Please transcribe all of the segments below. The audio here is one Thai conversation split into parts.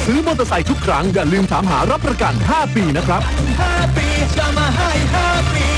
ซื้อมอเตอร์ไซค์ทุกครั้งอย่าลืมถามหารับประกัน5 ปีนะครับ5 ปีจะมาให้5 ปี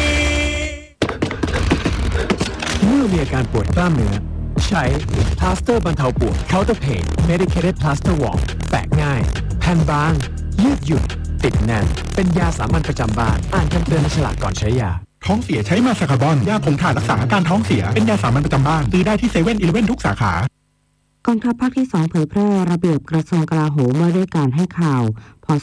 เมื่อมีอาการปวดกล้ามเนื้อใช้พลาสเตอร์บรรเทาปวด Counterpain Medicated Plaster Wall แปะง่ายแผ่นบางยืดหยุ่นติดแน่นเป็นยาสามัญประจำบ้านอ่านคำเตือนในฉลากก่อนใช้ยาท้องเสียใช้มาซาคาร์บอนยาผงถ่านรักษาอาการท้องเสียเป็นยาสามัญประจำบ้านซื้อได้ที่7-11ทุกสาขากองทัพภาคที่2เผยแพร่ระเบียบกระทรวงกลาโหมว่าด้วยการให้ข่าวพ.ศ.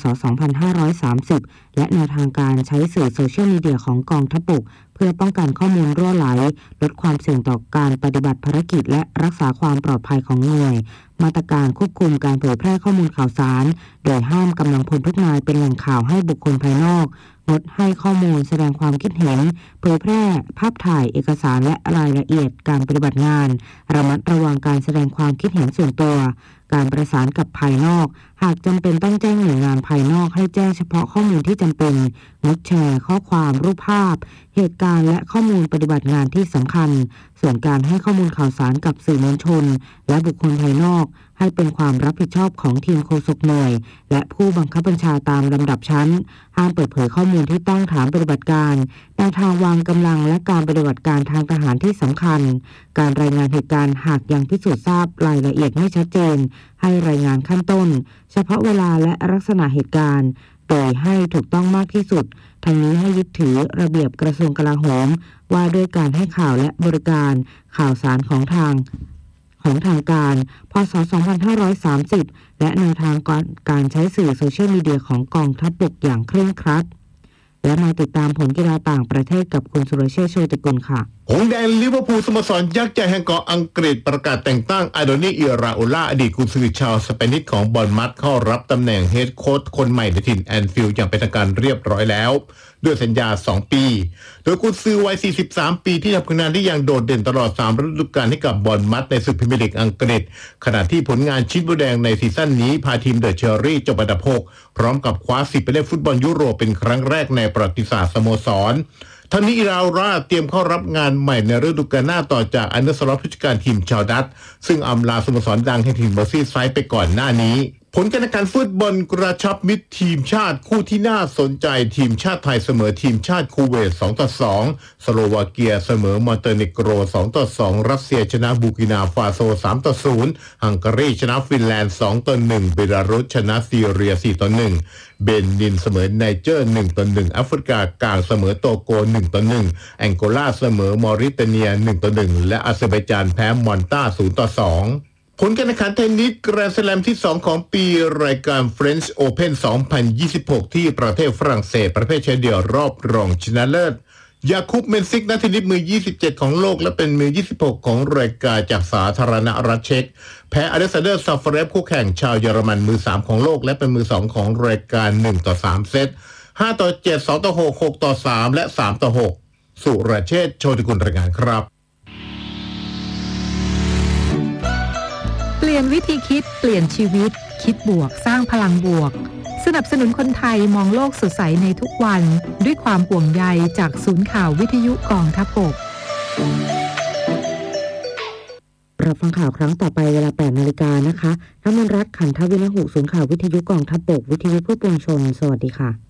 2530และแนวทางการใช้สื่อโซเชียลมีเดียของกองทัพบกเพื่อป้องกันข้อมูลรั่วไหลลดความเสี่ยงต่อการปฏิบัติภารกิจและรักษาความปลอดภัยของหน่วยมาตรการควบคุมการเผยแพร่ข้อมูลข่าวสารโดยห้ามกำลังพลทุกนายเป็นแหล่งข่าวให้บุคคลภายนอกงดให้ข้อมูลแสดงความคิดเห็นเผยแพร่ภาพถ่ายเอกสารและรายละเอียดการปฏิบัติงานระมัดระวังการแสดงความคิดเห็นส่วนตัวการประสานกับภายนอกหากจำเป็นต้องแจ้งหน่วยงานภายนอกให้แจ้งเฉพาะข้อมูลที่จำเป็นงดแชร์ข้อความรูปภาพเหตุการณ์และข้อมูลปฏิบัติงานที่สำคัญส่วนการให้ข้อมูลข่าวสารกับสื่อมวลชนและบุคคลภายนอกให้เป็นความรับผิดชอบของทีมโฆษกหน่วยและผู้บังคับบัญชาตามลำดับชั้นห้ามเปิดเผยข้อมูลที่ต้องถามปฏิบัติการแนวทางวางกำลังและการปฏิบัติการทางทหารที่สำคัญการรายงานเหตุการณ์หากยังพิสูจน์ทราบรายละเอียดไม่ชัดเจนให้รายงานขั้นต้นเฉพาะเวลาและลักษณะเหตุการณ์โดยให้ถูกต้องมากที่สุดทั้งนี้ให้ยึดถือระเบียบกระทรวงกลาโหมว่าด้วยการให้ข่าวและบริการข่าวสารของทางการ พ.ศ. 2530และแนวทางการใช้สื่อโซเชียลมีเดียของกองทัพบกอย่างเคร่งครัดและมาติดตามผลกีฬาต่างประเทศกับคุณสุรเชษฐ์ โชติกุลค่ะหงส์แดงลิเวอร์พูลสโมสรยักษ์ใหญ่แห่งเกาะอังกฤษประกาศแต่งตั้งอาโดนี อิราโอลาอดีตกุนซือชาวสเปนิชของบอร์นมัธเข้ารับตำแหน่งเฮดโค้ชคนใหม่ในถิ่นแอนฟิลด์อย่างเป็นทางการเรียบร้อยแล้วด้วยสัญญา2 ปีโดยกุนซือวัย43 ปีที่ทำงานได้อย่างโดดเด่นตลอด3 ฤดูกาลให้กับบอร์นมัธในศึกพรีเมียร์ลีกอังกฤษขณะที่ผลงานชิ้นโบแดงในซีซั่นนี้พาทีมเดอะเชอร์รี่จบอันดับ 6พร้อมกับคว้าสิทธิ์ไปเล่นฟุตบอลยุโรปเป็นครั้งแรกในประวัติศาสตร์สโมสรทั้งนี้อิราโอลาเตรียมเข้ารับงานใหม่ในฤดูกาลหน้าต่อจากอันเดอร์สล็อตผู้จัดการทีมชาวดัตช์ซึ่งอำลาสโมสรดังแห่งถิ่นเมอร์ซีไซด์ไปก่อนหน้านี้ผลการแข่งขันฟุตบอลกระชับมิตรทีมชาติคู่ที่น่าสนใจทีมชาติไทยเสมอทีมชาติคูเวต 2-2 สโลวาเกียเสมอมอนเตเนโกร 2-2 รัสเซียชนะบูกินาฟาโซ 3-0 ฮังการีชนะฟินแลนด์ 2-1 เบลารุสชนะซีเรีย 4-1 เบนินเสมอไนเจอร์ 1-1 แอฟริกากลางเสมอโตโก 1-1 แองโกลาเสมอมอริเตเนีย 1-1 และอาเซอร์ไบจานแพ้มอนตา 0-2ผลการแข่งขันเทนนิสแกรนด์สแลมที่2ของปีรายการ French Open 2026 ที่ประเทศฝรั่งเศสประเภทชายเดี่ยวรอบรองชนะเลิศยาคุบเมนซิกนักเทนนิสมือ27ของโลกและเป็นมือ26ของรายการจากสาธารณรัฐเช็กแพ้อเล็กซานเดอร์ซาฟาเรฟคู่แข่งชาวเยอรมันมือ3ของโลกและเป็นมือ2ของรายการ 1-3 เซต 5-7 2-6 6-3 และ 3-6 สุรเชษฐ์ โชติกุลรายงานครับเปลี่ยนวิธีคิดเปลี่ยนชีวิตคิดบวกสร้างพลังบวกสนับสนุนคนไทยมองโลกสดใสในทุกวันด้วยความห่วงใยจากศูนย์ข่าววิทยุกองทัพบกรับฟังข่าวครั้งต่อไปเวลา 8 นาฬิกานะคะน้ำมนต์รัตน์ ขันธวินหุศูนย์ข่าววิทยุกองทัพบกวิทยุเพื่อปวงชนสวัสดีค่ะ